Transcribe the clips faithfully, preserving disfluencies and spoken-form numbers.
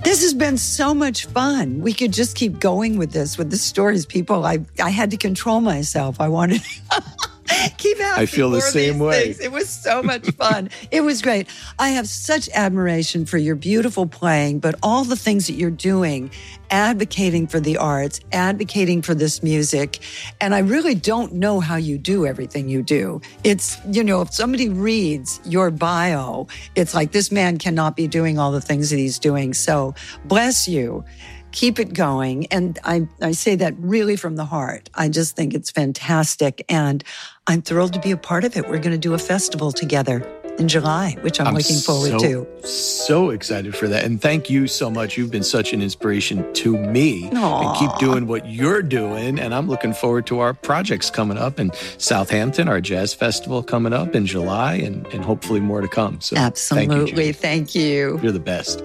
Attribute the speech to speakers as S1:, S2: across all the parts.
S1: This has been so much fun. We could just keep going with this, with the stories. People, I, I had to control myself. I wanted to keep asking
S2: I feel the
S1: more of
S2: same
S1: these
S2: way.
S1: things. It was so much fun. It was great. I have such admiration for your beautiful playing, but all the things that you're doing, advocating for the arts, advocating for this music. And I really don't know how you do everything you do. It's, you know, if somebody reads your bio, it's like this man cannot be doing all the things that he's doing. So bless you. Keep it going. And I, I say that really from the heart. I just think it's fantastic. And I'm thrilled to be a part of it. We're going to do a festival together in July, which I'm, I'm looking forward
S2: so,
S1: to.
S2: So excited for that. And thank you so much. You've been such an inspiration to me.
S1: Aww.
S2: And keep doing what you're doing. And I'm looking forward to our projects coming up in Southampton, our jazz festival coming up in July, and, and hopefully more to come. So
S1: absolutely.
S2: Thank
S1: Thank
S2: you,
S1: you.
S2: You're the best.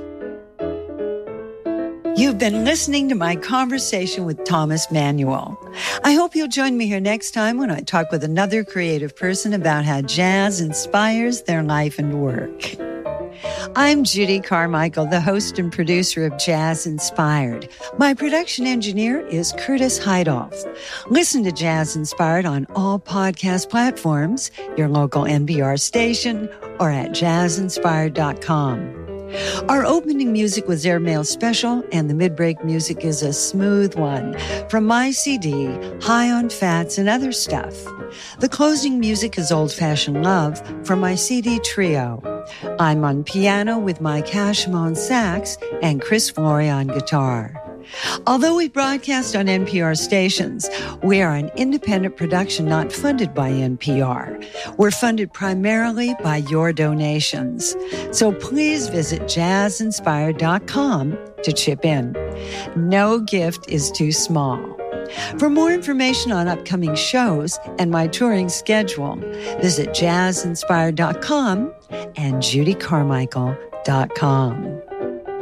S1: You've been listening to my conversation with Thomas Manuel. I hope you'll join me here next time when I talk with another creative person about how jazz inspires their life and work. I'm Judy Carmichael, the host and producer of Jazz Inspired. My production engineer is Curtis Heidoff. Listen to Jazz Inspired on all podcast platforms, your local N P R station, or at jazz inspired dot com. Our opening music was Airmail Special, and the mid-break music is a smooth one from my C D, High on Fats and Other Stuff. The closing music is Old Fashioned Love from my C D Trio. I'm on piano with Mike Hashem on sax and Chris Flory on guitar. Although we broadcast on N P R stations, we are an independent production not funded by N P R. We're funded primarily by your donations. So please visit jazz inspired dot com to chip in. No gift is too small. For more information on upcoming shows and my touring schedule, visit jazz inspired dot com and judy carmichael dot com.